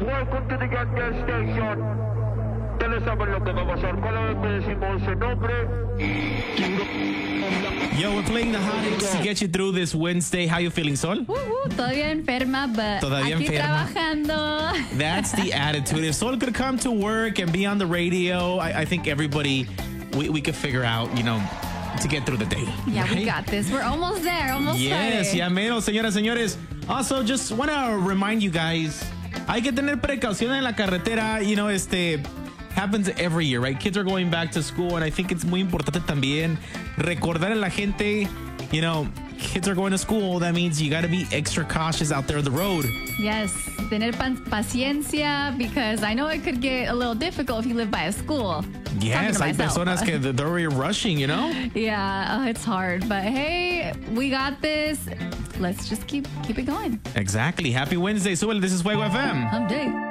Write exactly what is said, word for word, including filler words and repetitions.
Welcome to the gas station. Ustedes saben lo que va a pasar. Cada vez que decimos ese nombre. Yo, we're playing the hot hits to get you through this Wednesday. How you feeling, Sol? Uh, uh, todavía enferma, but Todavía aquí enferma. trabajando. That's the attitude. If Sol could come to work and be on the radio, I, I think everybody, we, we could figure out, you know, to get through the day. Yeah, right? we got this. We're almost there. Almost Yes, Friday. ya menos, señoras, señores. Also, just want to remind you guys, hay que tener precaución en la carretera. You know, este happens every year, right? Kids are going back to school, and I think it's muy importante también recordar a la gente, you know, kids are going to school. That means you got to be extra cautious out there on the road. Yes, tener pan- paciencia, because I know it could get a little difficult if you live by a school. Yes, hay Talking to myself, personas but- que they're already rushing, you know? Yeah, oh, it's hard. But hey, we got this. Let's just keep keep it going. Exactly. Happy Wednesday. Súbele, this is Fuego F M. Hump day.